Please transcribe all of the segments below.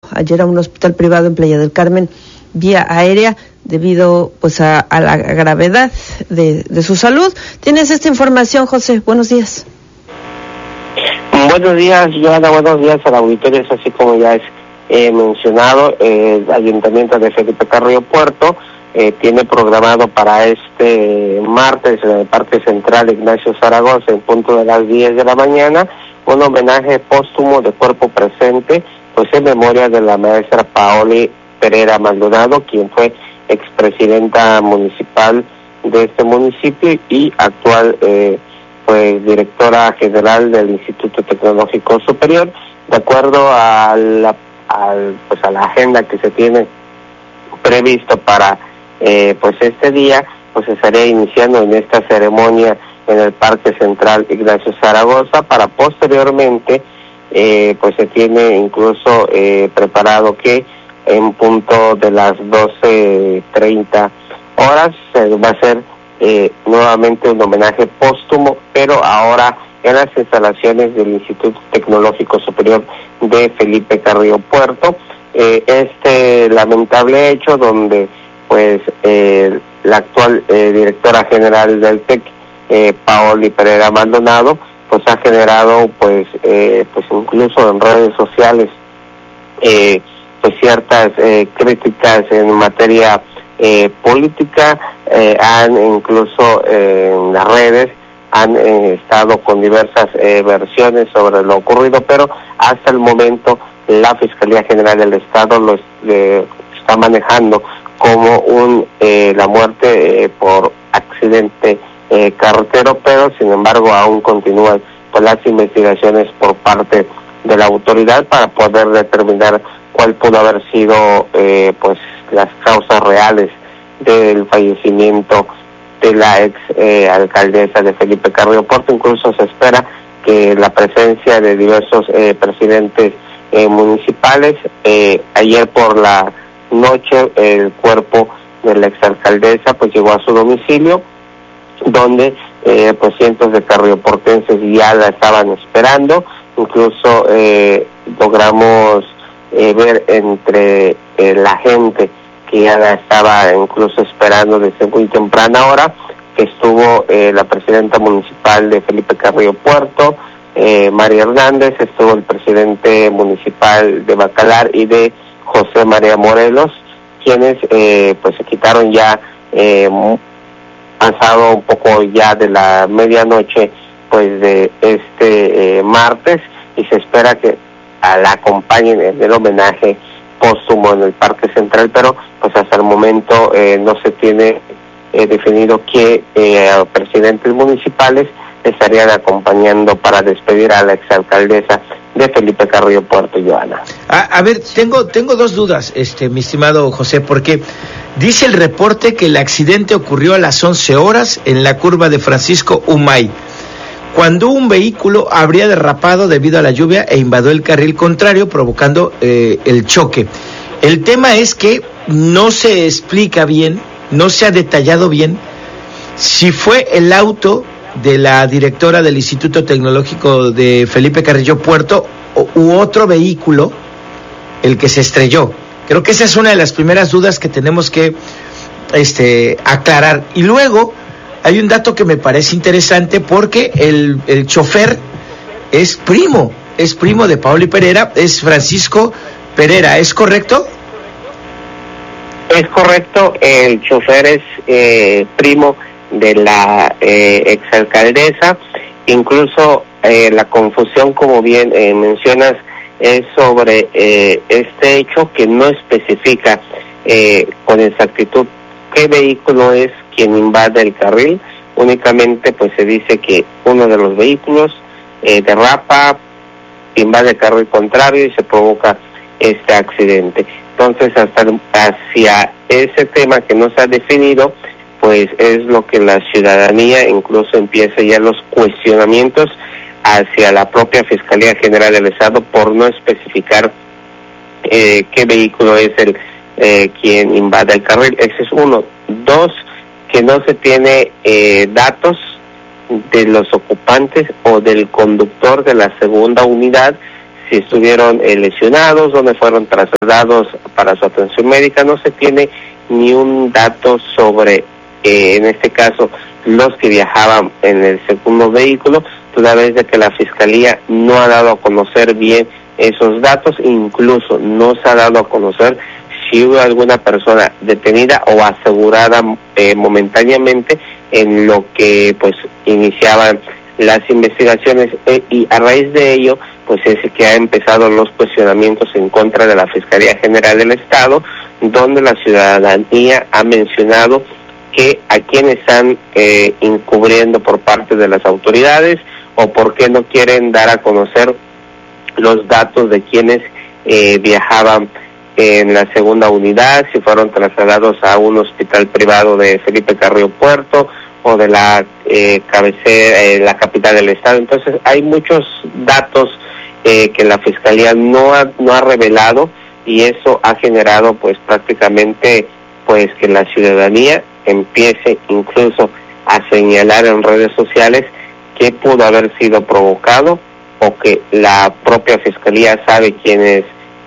ayer a un hospital privado en Playa del Carmen vía aérea debido pues a la gravedad de su salud. ¿Tienes esta información, José? Buenos días. Buenos días, Joana, buenos días al auditorio. Es así como ya es mencionado, el Ayuntamiento de Felipe Carrillo Puerto tiene programado para este martes en el Parque Central Ignacio Zaragoza, en punto de las 10 de la mañana, un homenaje póstumo de cuerpo presente, pues en memoria de la maestra Paoli Pereira Maldonado, quien fue expresidenta municipal de este municipio y actual pues directora general del Instituto Tecnológico Superior. De acuerdo a la agenda que se tiene previsto para pues este día, pues se estaría iniciando en esta ceremonia en el Parque Central Ignacio Zaragoza, para posteriormente pues se tiene incluso preparado que en punto de las 12:30 horas va a ser nuevamente un homenaje póstumo, pero ahora en las instalaciones del Instituto Tecnológico Superior de Felipe Carrillo Puerto. Este lamentable hecho donde pues la actual directora general del TEC, Paoli Pereira Maldonado, pues ha generado pues incluso en redes sociales pues ciertas críticas en materia política. Han incluso en las redes han estado con diversas versiones sobre lo ocurrido, pero hasta el momento la Fiscalía General del Estado lo está manejando como la muerte por accidente carretero, pero sin embargo aún continúan pues las investigaciones por parte de la autoridad para poder determinar cuál pudo haber sido pues las causas reales del fallecimiento de la ex alcaldesa de Felipe Carrillo Puerto. Incluso se espera que la presencia de diversos presidentes municipales. Ayer por la noche el cuerpo de la exalcaldesa pues llegó a su domicilio, donde pues cientos de carrioportenses ya la estaban esperando. Incluso logramos ver entre la gente que ya la estaba incluso esperando desde muy temprana hora, que estuvo la presidenta municipal de Felipe Carrillo Puerto, María Hernández, estuvo el presidente municipal de Bacalar y de José María Morelos, quienes pues se quitaron ya pasado un poco ya de la medianoche pues de este martes, y se espera que la acompañen en el homenaje póstumo en el Parque Central, pero pues hasta el momento no se tiene definido qué presidentes municipales estarían acompañando para despedir a la exalcaldesa de Felipe Carrillo Puerto, Joana. A ver, tengo dos dudas, mi estimado José, porque dice el reporte que el accidente ocurrió a las 11 horas en la curva de Francisco Humay, cuando un vehículo habría derrapado debido a la lluvia e invadió el carril contrario, provocando el choque. El tema es que no se explica bien, no se ha detallado bien si fue el auto de la directora del Instituto Tecnológico de Felipe Carrillo Puerto u otro vehículo el que se estrelló. Creo que esa es una de las primeras dudas que tenemos que aclarar. Y luego hay un dato que me parece interesante, porque el chofer es primo de Paoli Pereira, es Francisco Pereira, ¿es correcto? Es correcto, el chofer es primo de la exalcaldesa. Incluso la confusión, como bien mencionas, es sobre este hecho, que no especifica con exactitud qué vehículo es quien invade el carril. Únicamente pues se dice que uno de los vehículos derrapa, invade el carril contrario y se provoca este accidente. Entonces hacia ese tema que no se ha definido, pues es lo que la ciudadanía incluso empieza ya los cuestionamientos hacia la propia Fiscalía General del Estado por no especificar qué vehículo es el quien invade el carril. Ese es uno. Dos, que no se tiene datos de los ocupantes o del conductor de la segunda unidad, si estuvieron lesionados, dónde fueron trasladados para su atención médica. No se tiene ni un dato sobre, en este caso, los que viajaban en el segundo vehículo, toda vez de que la Fiscalía no ha dado a conocer bien esos datos, incluso no se ha dado a conocer si hubo alguna persona detenida o asegurada momentáneamente en lo que pues iniciaban las investigaciones, y a raíz de ello pues es que ha empezado los cuestionamientos en contra de la Fiscalía General del Estado, donde la ciudadanía ha mencionado que a quienes están encubriendo por parte de las autoridades, o por qué no quieren dar a conocer los datos de quienes viajaban en la segunda unidad, si fueron trasladados a un hospital privado de Felipe Carrillo Puerto o de la cabecera, la capital del estado. Entonces hay muchos datos que la Fiscalía no ha revelado, y eso ha generado pues prácticamente pues que la ciudadanía empiece incluso a señalar en redes sociales que pudo haber sido provocado, o que la propia Fiscalía sabe quiénes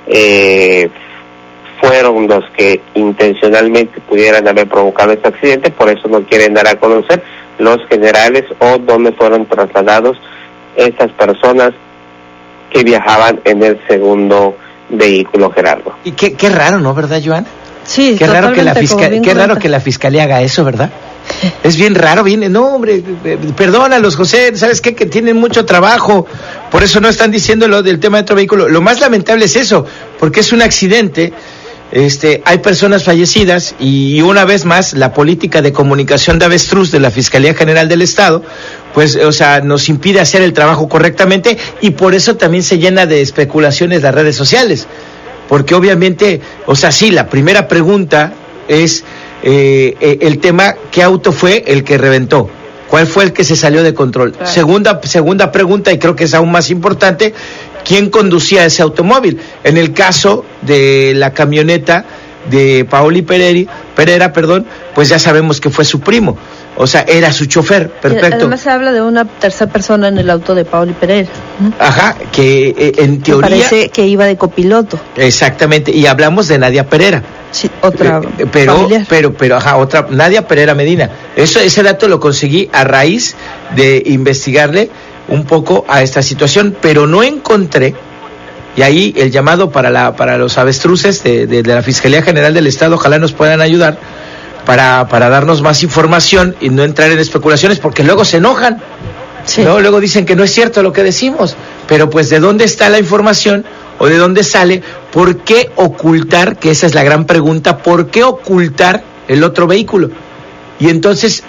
fueron los que intencionalmente pudieran haber provocado este accidente, por eso no quieren dar a conocer los generales o dónde fueron trasladados estas personas que viajaban en el segundo vehículo, Gerardo. Y qué raro, ¿no? ¿Verdad, Joana? Sí, qué raro que la Fiscalía haga eso, ¿verdad? Es bien raro, no, hombre, perdónalos, José, ¿sabes qué? Que tienen mucho trabajo, por eso no están diciendo lo del tema de otro vehículo. Lo más lamentable es eso, porque es un accidente, hay personas fallecidas, y una vez más, la política de comunicación de avestruz de la Fiscalía General del Estado, pues, o sea, nos impide hacer el trabajo correctamente, y por eso también se llena de especulaciones las redes sociales, porque obviamente, o sea, sí, la primera pregunta es el tema, ¿qué auto fue el que reventó? ¿Cuál fue el que se salió de control? Claro. Segunda pregunta, y creo que es aún más importante, ¿quién conducía ese automóvil? En el caso de la camioneta de Paoli Pereira, pues ya sabemos que fue su primo, o sea, era su chofer, perfecto. Además se habla de una tercera persona en el auto de Paoli Pereira. Ajá, que en teoría... parece que iba de copiloto. Exactamente, y hablamos de Nadia Pereira. Sí, otra pero otra, Nadia Pereira Medina. Ese dato lo conseguí a raíz de investigarle un poco a esta situación, pero no encontré, y ahí el llamado para los avestruces de la Fiscalía General del Estado, ojalá nos puedan ayudar para darnos más información y no entrar en especulaciones, porque luego se enojan, sí. Luego dicen que no es cierto lo que decimos, pero pues ¿de dónde está la información o de dónde sale? ¿Por qué ocultar? Que esa es la gran pregunta, ¿por qué ocultar el otro vehículo? Y entonces...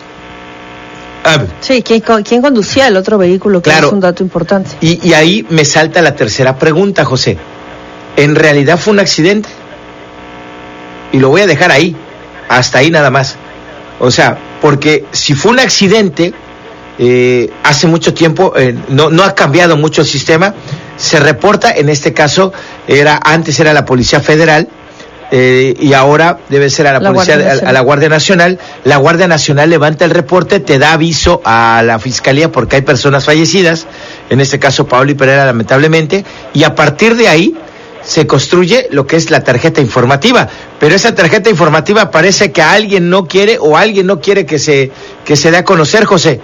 sí, ¿quién conducía el otro vehículo? Que claro, es un dato importante. Y ahí me salta la tercera pregunta, José. ¿En realidad fue un accidente? Y lo voy a dejar ahí, hasta ahí nada más. O sea, porque si fue un accidente, hace mucho tiempo, no ha cambiado mucho el sistema, se reporta, en este caso, antes era la Policía Federal, y ahora debe ser a la Guardia Nacional. La Guardia Nacional levanta el reporte, te da aviso a la Fiscalía porque hay personas fallecidas, en este caso Paoli Pereira lamentablemente, y a partir de ahí se construye lo que es la tarjeta informativa, pero esa tarjeta informativa parece que alguien no quiere que se dé a conocer, José.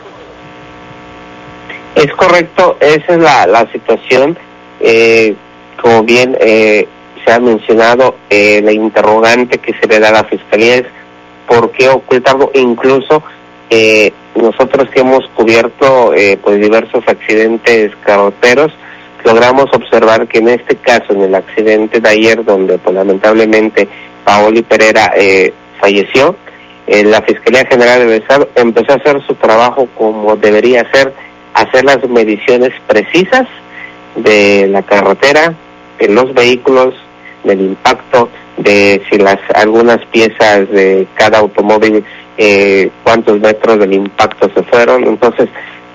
Es correcto, esa es la situación, como bien se ha mencionado, la interrogante que se le da a la Fiscalía es ¿por qué ocultarlo? Incluso nosotros que hemos cubierto pues diversos accidentes carreteros, logramos observar que en este caso, en el accidente de ayer, donde pues lamentablemente Paoli Pereira falleció, la Fiscalía General del Estado empezó a hacer su trabajo como debería ser, hacer las mediciones precisas de la carretera, de los vehículos, del impacto, de si algunas piezas de cada automóvil, cuántos metros del impacto se fueron. Entonces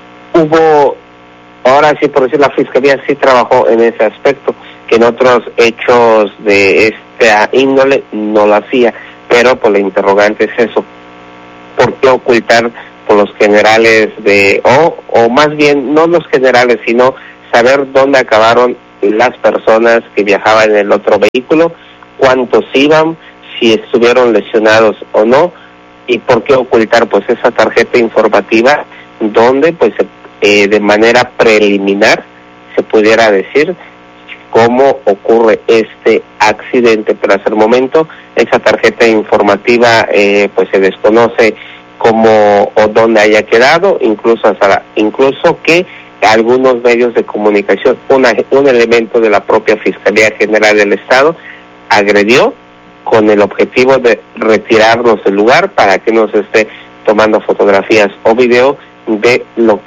ahora sí, por decir, la Fiscalía sí trabajó en ese aspecto, que en otros hechos de esta índole no lo hacía, pero pues la interrogante es eso, ¿por qué ocultar por los generales o más bien, no los generales, sino saber dónde acabaron las personas que viajaban en el otro vehículo, cuántos iban, si estuvieron lesionados o no, y por qué ocultar pues esa tarjeta informativa donde pues de manera preliminar se pudiera decir cómo ocurre este accidente, pero hasta el momento esa tarjeta informativa pues se desconoce cómo o dónde haya quedado, incluso que algunos medios de comunicación, un elemento de la propia Fiscalía General del Estado agredió con el objetivo de retirarnos del lugar para que no se esté tomando fotografías o video de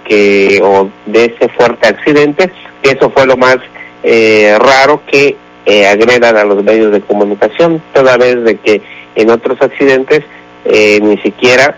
de ese fuerte accidente. Y eso fue lo más raro, que agredan a los medios de comunicación, toda vez de que en otros accidentes ni siquiera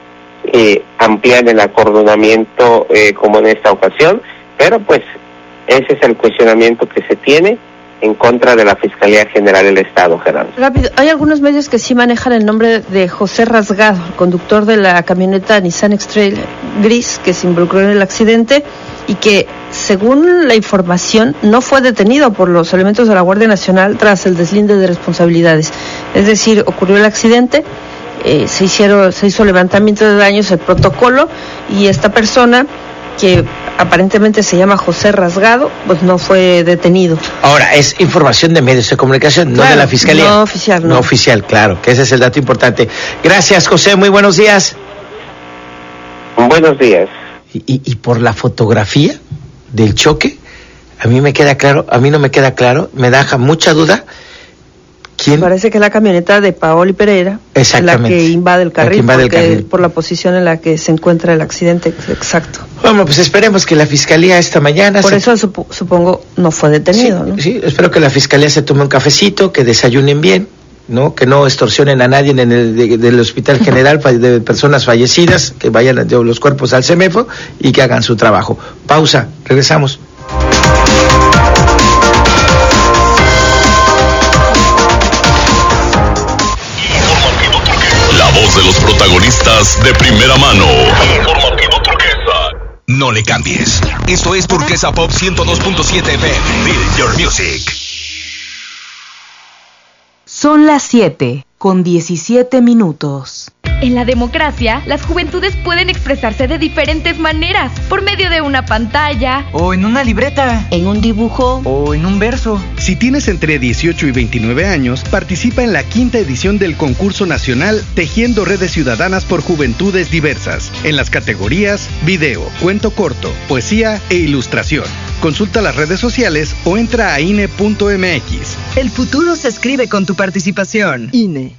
amplían el acordonamiento como en esta ocasión, pero pues ese es el cuestionamiento que se tiene en contra de la Fiscalía General del Estado, Gerardo. Rápido, hay algunos medios que sí manejan el nombre de José Rasgado, el conductor de la camioneta Nissan X-Trail gris que se involucró en el accidente y que, según la información, no fue detenido por los elementos de la Guardia Nacional tras el deslinde de responsabilidades. Es decir, ocurrió el accidente, se hizo levantamiento de daños, el protocolo, y esta persona, que aparentemente se llama José Rasgado, pues no fue detenido. Ahora, es información de medios de comunicación, claro, no de la Fiscalía. No oficial, no. No oficial, claro, que ese es el dato importante. Gracias, José, muy buenos días. Buenos días. Y por la fotografía del choque, a mí no me queda claro, me deja mucha duda. ¿Quién? Parece que es la camioneta de Paoli Pereira, la que invade el carril, por la posición en la que se encuentra el accidente. Exacto. Bueno, pues esperemos que la Fiscalía esta mañana... Por eso supongo no fue detenido, sí, ¿no? Sí, espero que la Fiscalía se tome un cafecito, que desayunen bien, ¿no? Que no extorsionen a nadie en del Hospital General de personas fallecidas, que vayan los cuerpos al CEMEFO y que hagan su trabajo. Pausa, regresamos. De los protagonistas de primera mano. Informativo Turquesa. No le cambies. Esto es Turquesa Pop 102.7 FM. Feel your music. Son las 7:17. En la democracia, las juventudes pueden expresarse de diferentes maneras, por medio de una pantalla, o en una libreta, en un dibujo, o en un verso. Si tienes entre 18 y 29 años, participa en la 5ª edición del concurso nacional Tejiendo Redes Ciudadanas por Juventudes Diversas, en las categorías video, cuento corto, poesía e ilustración. Consulta las redes sociales o entra a INE.mx. El futuro se escribe con tu participación. INE.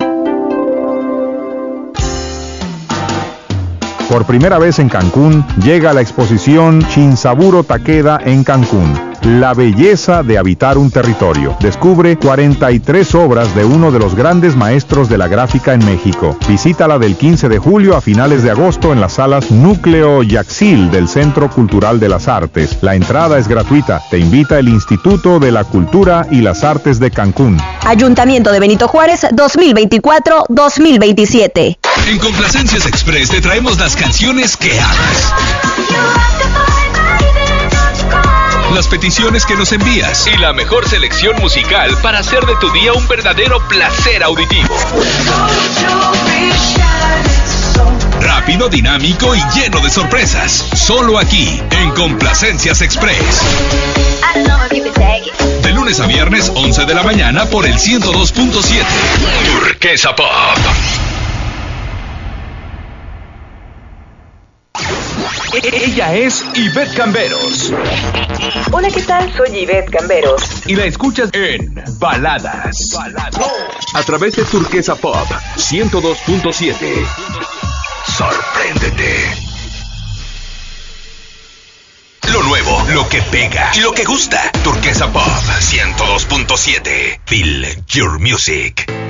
Por primera vez en Cancún, llega la exposición Shinsaburo Takeda en Cancún. La belleza de habitar un territorio. Descubre 43 obras de uno de los grandes maestros de la gráfica en México. Visítala del 15 de julio a finales de agosto en las salas Núcleo Yaxil del Centro Cultural de las Artes. La entrada es gratuita. Te invita el Instituto de la Cultura y las Artes de Cancún. Ayuntamiento de Benito Juárez 2024-2027. En Complacencias Express te traemos las canciones que amas. Las peticiones que nos envías y la mejor selección musical para hacer de tu día un verdadero placer auditivo. Rápido, dinámico y lleno de sorpresas. Solo aquí, en Complacencias Express. De lunes a viernes, 11 de la mañana por el 102.7. Turquesa Pop. Ella es Ivette Camberos. Hola, ¿qué tal? Soy Ivette Camberos. Y la escuchas en Baladas. A través de Turquesa Pop 102.7. Sorpréndete. Lo nuevo, lo que pega y lo que gusta. Turquesa Pop 102.7. Feel your music.